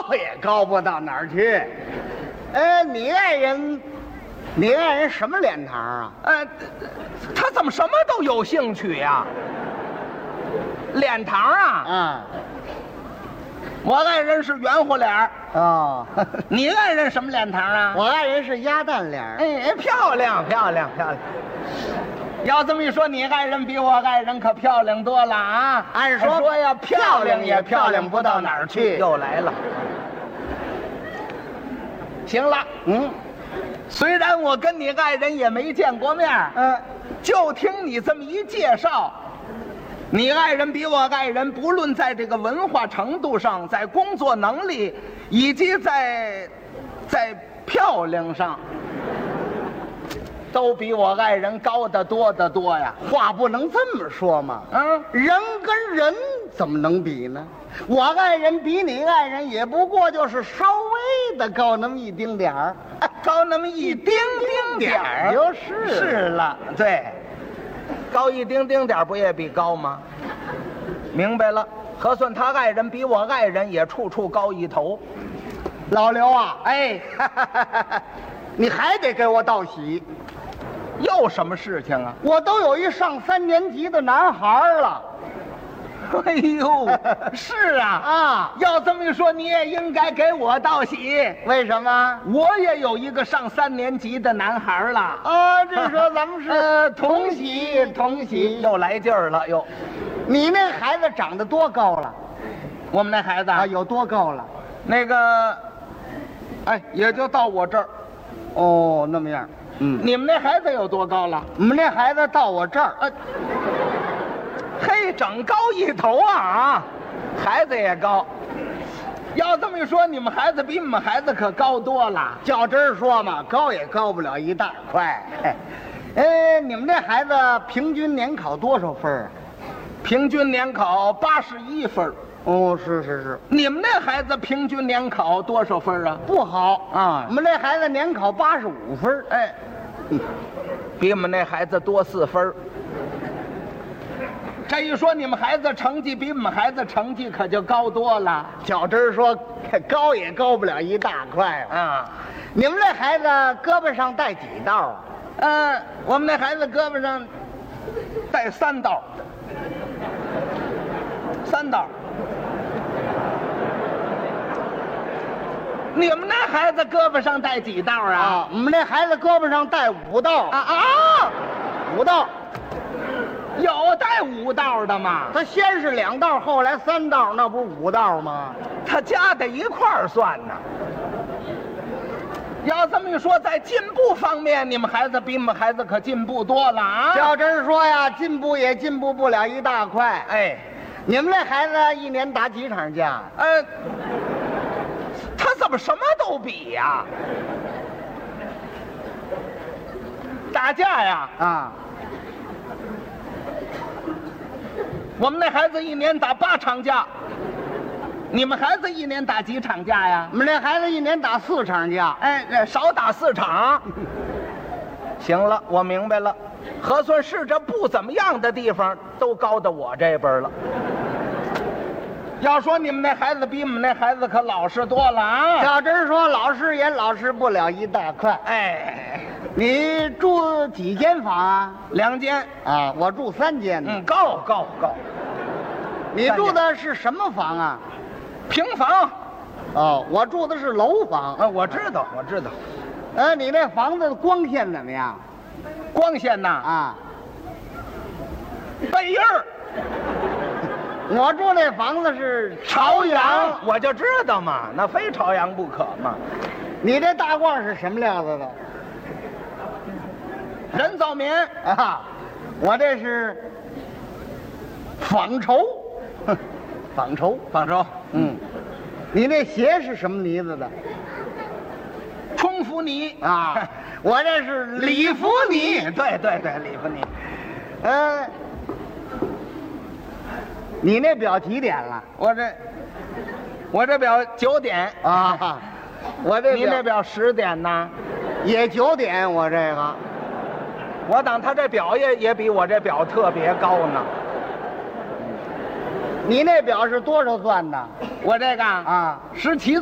也高不到哪儿去。你爱人什么脸膛啊？ 他怎么什么都有兴趣呀？脸膛啊？我爱人是圆乎脸儿。 哦， 你爱人什么脸膛啊？ 我爱人是鸭蛋脸儿。 漂亮漂亮漂亮。要这么一说，你爱人比我爱人可漂亮多了啊！ 按说呀，漂亮也漂亮不到哪儿去。又来了。行了，虽然我跟你爱人也没见过面，就听你这么一介绍，你爱人比我爱人，不论在这个文化程度上，在工作能力，以及在漂亮上，都比我爱人高得多得多呀。 话不能这么说嘛。人跟人怎么能比呢？我爱人比你爱人也不过就是稍微的高那么一丁点儿， 高那么一丁丁点儿就是是了。对，高一丁丁点儿不也比高吗？明白了，核算他爱人比我爱人也处处高一头。 老刘啊，你还得给我道喜。 又什么事情啊？ 我都有一上3年级的男孩了。 哎呦，是啊，要这么一说，你也应该给我道喜。 为什么？ 我也有一个上3年级的男孩了。 这说咱们是同喜同喜。 又来劲儿了又。 你那孩子长得多高了？ 我们那孩子有多高了？ 那个，也就到我这儿。 哦，那么样。 你们那孩子有多高了？ 我们那孩子到我这儿。 嘿，整高一头啊！孩子也高。要这么一说，你们孩子比我们孩子可高多了。 较真说嘛，高也高不了一大块。你们这孩子平均年考多少分啊？ 平均年考81分。 哦，是。 你们那孩子平均年考多少分啊？ 不好啊，我们这孩子年考85分。 比我们那孩子多4分。这一说，你们孩子成绩比我们孩子成绩可就高多了。 较真说，高也高不了一大块啊。 你们这孩子胳膊上带几道啊？我们那孩子胳膊上带3道。3道。你们那孩子胳膊上带几道啊？ 我们那孩子胳膊上带5道。5道。 有带5道的吗？ 他先是2道，后来3道，那不是5道吗？ 他加在一块儿算呢。要这么一说，在进步方面，你们孩子比我们孩子可进步多了啊！ 要真说呀，进步也进步不了一大块。你们这孩子1年打几场架？ 他怎么什么都比呀？打架呀？我们那孩子1年打8场架。你们孩子1年打几场架呀？ 我们这孩子1年打4场架。 少打4场。行了，我明白了。核算是这不怎么样的地方，都高到我这边了。要说你们那孩子比我们那孩子可老实多了啊！ 要真说老实也老实不了一大块。你住几间房啊 ？2间啊，我住3间。 够。 你住的是什么房啊？ 平房。 我住的是楼房。 我知道。 你那房子的光线怎么样？ 光线呐？背印儿。 我住那房子是朝阳。 我就知道嘛，那非朝阳不可嘛。 你这大褂是什么料子的？ 人造棉啊。我这是纺绸。纺绸。你那鞋是什么呢子的？ 冲拂泥啊。我这是礼服泥。 对，礼服泥。 你那表几点了？ 我这表9点啊。 你那表10点呢？ 也9点。我这个， 我当他这表也比我这表特别高呢。 你那表是多少钻的？ 我这个啊， 17